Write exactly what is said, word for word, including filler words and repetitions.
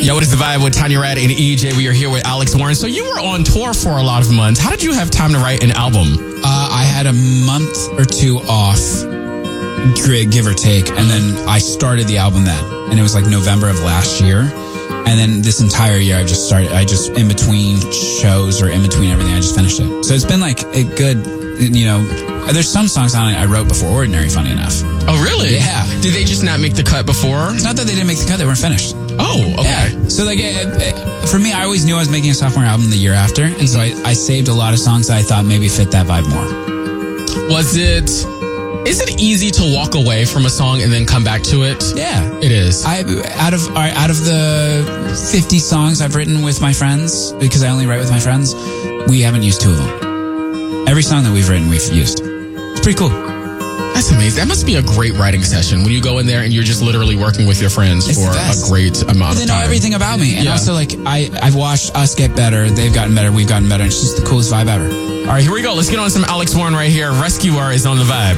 Yo, what is the vibe with Tanya Rad and E J? We are here with Alex Warren. So you were on tour for a lot of months. How did you have time to write an album? Uh, I had a month or two off, give or take, and then I started the album then. And it was like November of last year. And then this entire year, I just started, I just, in between shows or in between everything, I just finished it. So it's been like a good, you know, there's some songs on it I wrote before Ordinary, funny enough. Oh, really? Yeah. Did they just not make the cut before? It's not that they didn't make the cut, they weren't finished. Oh, okay. Yeah. So like, it, it, for me, I always knew I was making a sophomore album the year after. And so I, I saved a lot of songs that I thought maybe fit that vibe more. Was it... Is it easy to walk away from a song and then come back to it? Yeah, it is. I out of out of the fifty songs I've written with my friends, because I only write with my friends, we haven't used two of them. Every song that we've written, we've used. It's pretty cool. That's amazing. That must be a great writing session when you go in there and you're just literally working with your friends it's for a great amount they of time. They know everything about me, and yeah. also like I I've watched us get better. They've gotten better. We've gotten better. It's just the coolest vibe ever. All right, here we go. Let's get on some Alex Warren right here. Rescuer is on the vibe.